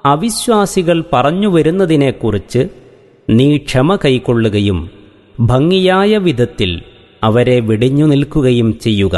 അവിശ്വാസികൾ പറഞ്ഞു വരുന്നതിനെക്കുറിച്ച് നീ ക്ഷമ കൈക്കൊള്ളുകയും ഭംഗിയായ വിധത്തിൽ അവരെ വെടിഞ്ഞു നിൽക്കുകയും ചെയ്യുക.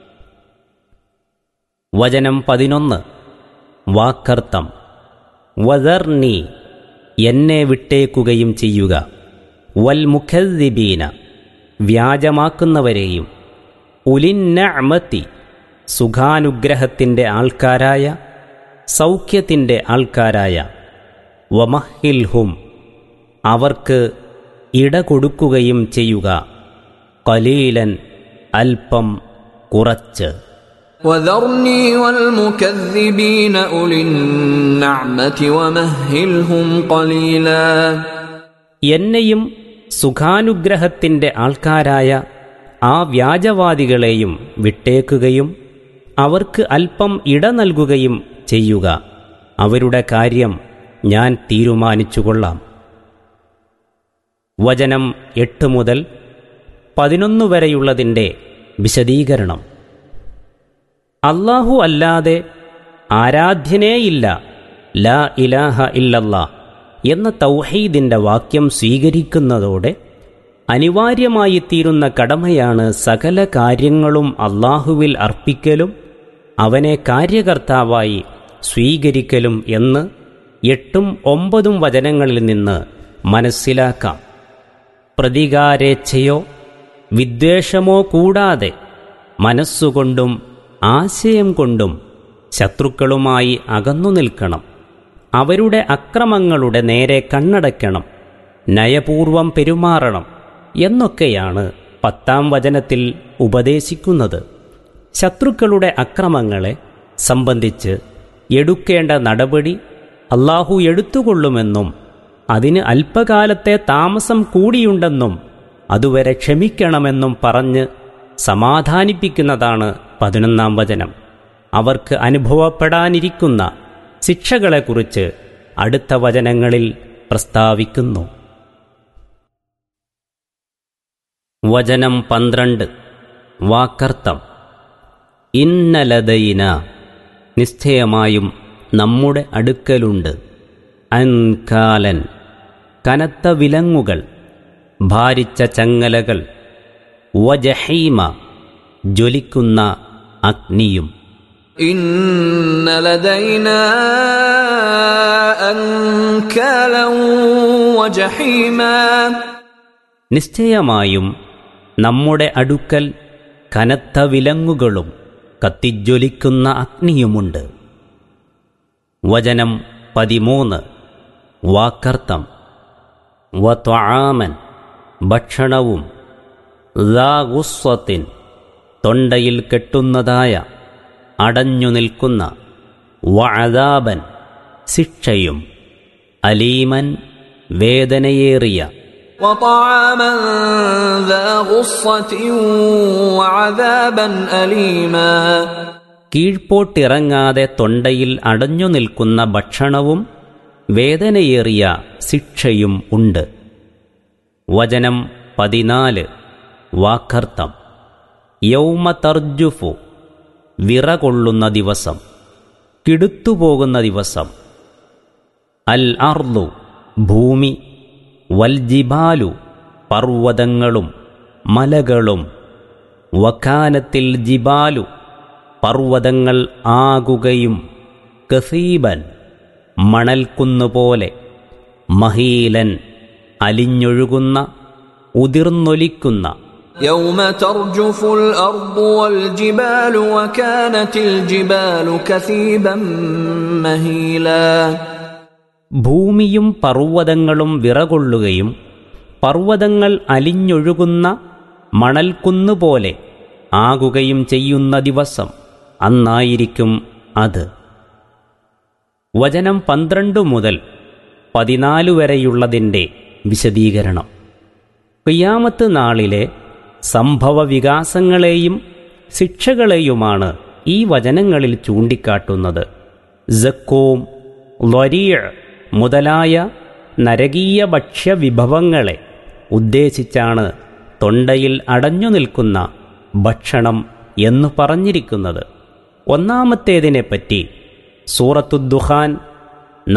വചനം 11. വാക്കർത്ഥം. വദർനി, എന്നെ വിട്ടേക്കുകയും ചെയ്യുക. വൽ മുഖദ്ദിബീന, വ്യാജമാക്കുന്നവരെയും. ഉലിന്നഅമതി, സുഖാനുഗ്രഹത്തിൻ്റെ ആൾക്കാരായ, സൗഖ്യത്തിൻ്റെ ആൾക്കാരായ. വമഹിൽഹും, അവർക്ക് ഇട കൊടുക്കുകയും ചെയ്യുക. ഖലീലൻ, അല്പം, കുറച്ച്. وذرني والمكذبين أولي النعمة ومهلهم قليلا. എന്നെയും സുഖാനുഗ്രഹത്തിൻ്റെ ആൾക്കാരായ ആ വ്യാജവാദികളെയും വിട്ടേക്കുകയും അവർക്ക് അല്പം ഇട നൽകുകയും ചെയ്യുക. അവരുടെ കാര്യം ഞാൻ തീരുമാനിച്ചുകൊള്ളാം. വചനം 8 മുതൽ 11 വരെയുള്ളതിൻ്റെ വിശദീകരണം. അല്ലാഹു അല്ലാതെ ആരാധ്യനേയില്ല, ലാ ഇലാഹ ഇല്ലല്ലാ എന്ന തൗഹീദിൻ്റെ വാക്യം സ്വീകരിക്കുന്നതോടെ അനിവാര്യമായിത്തീരുന്ന കടമയാണ് സകല കാര്യങ്ങളും അല്ലാഹുവിൽ അർപ്പിക്കലും അവനെ കാര്യകർത്താവായി സ്വീകരിക്കലും എന്ന് 8ഉം 9ഉം വചനങ്ങളിൽ നിന്ന് മനസ്സിലാക്കാം. പ്രതികാരേച്ഛയോ വിദ്വേഷമോ കൂടാതെ മനസ്സുകൊണ്ടും ആശയം കൊണ്ടും ശത്രുക്കളുമായി അകന്നു നിൽക്കണം. അവരുടെ അക്രമങ്ങളുടെ നേരെ കണ്ണടയ്ക്കണം. നയപൂർവം പെരുമാറണം എന്നൊക്കെയാണ് 10ാം വചനത്തിൽ ഉപദേശിക്കുന്നത്. ശത്രുക്കളുടെ അക്രമങ്ങളെ സംബന്ധിച്ച് എടുക്കേണ്ട നടപടി അല്ലാഹു എടുത്തുകൊള്ളുമെന്നും അതിന് അല്പകാലത്തെ താമസം കൂടിയുണ്ടെന്നും അതുവരെ ക്ഷമിക്കണമെന്നും പറഞ്ഞ് സമാധാനിപ്പിക്കുന്നതാണ് 11ാം വചനം. അവർക്ക് അനുഭവപ്പെടാനിരിക്കുന്ന ശിക്ഷകളെക്കുറിച്ച് അടുത്ത വചനങ്ങളിൽ പ്രസ്താവിക്കുന്നു. വചനം 12. വാക്കർത്ഥം. ഇന്നലദൈന, നിശ്ചയമായും നമ്മുടെ അടുക്കലുണ്ട്. അൻകാലൻ, കനത്ത വിലങ്ങുകൾ, ഭാരിച്ച ചങ്ങലകൾ. വജഹീമ, ജ്വലിക്കുന്ന അഗ്നിയും. ഇന്ന ലദൈനാ അൻകാലൻ വജഹീമ, നിശ്ചയമായും നമ്മുടെ അടുക്കൽ കനത്ത വിലങ്ങുകളും കത്തിജ്വലിക്കുന്ന അഗ്നിയുമുണ്ട്. വചനം 13. വാക്കർത്ഥം. വത്വആമൻ, ഭക്ഷണവും. ദാ ഗുസ്വത്തിൻ, തൊണ്ടയിൽ കെട്ടുന്നതായ, അടഞ്ഞു നിൽക്കുന്ന. വഅദാബൻ, ശിക്ഷയും. അലീമൻ, വേദനയേറിയ. وطعاما ذا غصة وعذابا أليما, കീഴ്പോട്ടിറങ്ങാതെ തൊണ്ടയിൽ അടഞ്ഞു നിൽക്കുന്ന ഭക്ഷണവും വേദനയേറിയ ശിക്ഷയും ഉണ്ട്. വചനം 14. വാക്കർത്ഥം. യൗമ തർജുഫു, വിറകൊള്ളുന്ന ദിവസം, കിടുത്തുപോകുന്ന ദിവസം. അൽ അർളു, ഭൂമി. വൽജിബാലു, പർവ്വതങ്ങളും മലകളും. വകാനത്തിൽ ജിബാലു, പർവ്വതങ്ങൾ ആകുകയും. കസീബൻ, മണൽക്കുന്നുപോലെ. മഹീലൻ, അലിഞ്ഞൊഴുകുന്ന, ഉതിർന്നൊലിക്കുന്ന. യൗമ തർജുഫുൽ അർദു വൽ ജിബാലു വകാനത്തിൽ ജിബാലു കസീബൻ മഹീലാ, ഭൂമിയും പർവ്വതങ്ങളും വിറകൊള്ളുകയും പർവ്വതങ്ങൾ അലിഞ്ഞൊഴുകുന്ന മണൽക്കുന്നുപോലെ ആകുകയും ചെയ്യുന്ന ദിവസം അന്നായിരിക്കും അത്. വചനം 12 മുതൽ 14 വരെയുള്ളതിൻ്റെ വിശദീകരണം. ഖിയാമത്ത് നാളിലെ സംഭവവികാസങ്ങളെയും ശിക്ഷകളെയുമാണ് ഈ വചനങ്ങളിൽ ചൂണ്ടിക്കാട്ടുന്നത്. സക്കൂം, ലരീഅ് മുതലായ നരകീയ ഭക്ഷ്യവിഭവങ്ങളെ ഉദ്ദേശിച്ചാണ് തൊണ്ടയിൽ അടഞ്ഞു നിൽക്കുന്ന ഭക്ഷണം എന്നു പറഞ്ഞിരിക്കുന്നത്. ഒന്നാമത്തേതിനെപ്പറ്റി സൂറത്തുദ്ദുഖാൻ